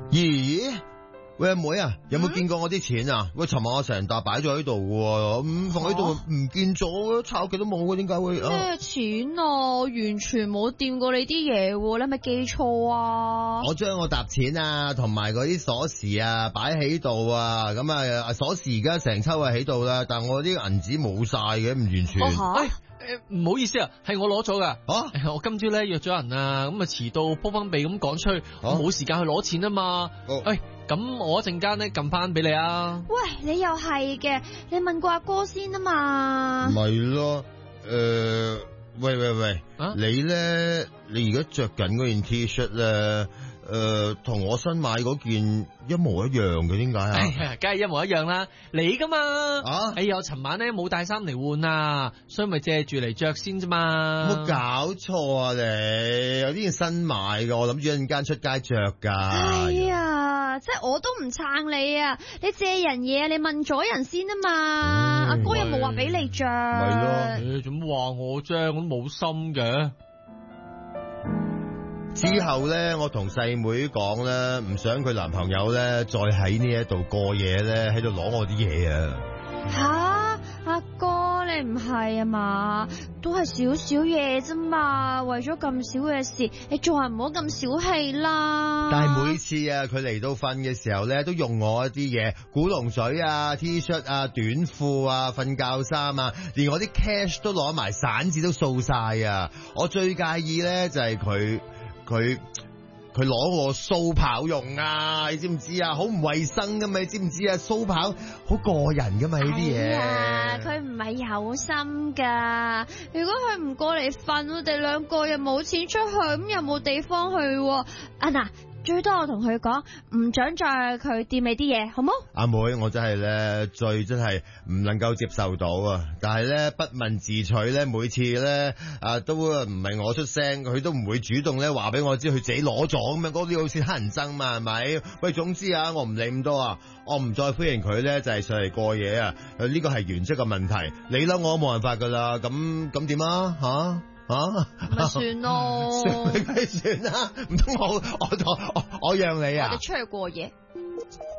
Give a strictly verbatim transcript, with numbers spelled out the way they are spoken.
咦？喂阿妹啊，有冇見過我啲錢啊？喂，尋晚我成沓擺咗喺度嘅，咁放喺度唔見咗，抄極都冇嘅，點解會？ 咩錢啊？我完全冇掂過你啲嘢，你係咪記錯啊？ 我將我沓錢啊，同埋嗰啲鎖匙啊擺喺度啊，咁啊鎖匙而家成抽啊喺度啦，但係我啲銀紙冇晒嘅，唔完全。 哦誒唔好意思啊，係我攞咗噶。 啊， 我今朝咧約咗人啊，咁啊遲到鋪翻鼻咁趕出去，我冇時間去攞錢啊嘛。 哦， 誒，咁我一陣間咧撳翻俾你啊。 喂，你又係嘅，你問過阿哥先啊嘛。 咪咯，誒，喂喂喂， 啊你咧，你而家着緊嗰件 T 恤咧？誒，同、呃、我新買嗰件一模一樣嘅，點解啊？ 哎呀，梗係一模一樣啦，你噶嘛？ 啊！ 哎呀，我尋晚咧冇帶衫嚟換啊，所以咪借住嚟着先啫嘛。 冇搞錯啊你！有呢件新買嘅，我諗住一陣間出街着噶。 哎呀，即係我都唔撐你啊！你借人嘢，你問咗人先啊嘛。阿、嗯、哥又冇話俾你着。 咪咯， 你做乜話我啫？我都冇心嘅。 之後咧，我同細妹講咧，唔想佢男朋友咧再喺呢一度過夜咧，喺度攞我啲嘢啊！ 吓，阿哥你唔係啊嘛？都係少少嘢啫嘛，為咗咁少嘅事，你做人唔好咁小氣啦。 但係每次啊，佢嚟到瞓嘅時候咧，都用我一啲嘢，古龍水啊、T 恤啊、短褲啊、瞓覺衫啊，連我啲 cash 都攞埋，散紙都掃晒啊！我最介意咧就係佢。佢佢攞我鬚刨用啊，你知唔知啊？好唔衛生噶嘛，你知唔知啊？鬚刨好過人噶嘛呢啲嘢。 啊，佢唔係有心噶。如果佢唔過嚟瞓，我哋兩個又冇錢出去，咁又冇地方去。啊嗱，最多我同佢講，唔准再佢掂你啲嘢，好冇？阿妹，我真係咧最真係唔能夠接受到啊！但係咧不問自取咧，每次咧啊都唔係我出聲，佢都唔會主動咧話俾我知佢自己攞咗咁樣，嗰啲好似乞人憎嘛，係咪？喂，總之啊，我唔理咁多啊，我唔再歡迎佢咧，就係上嚟過夜啊！呢個係原則嘅問題，你諗我冇辦法噶啦，咁咁點啊？吓？啊， 咪算咯， 算咪算啦，唔通我我我我讓你啊？ 我哋出去過夜。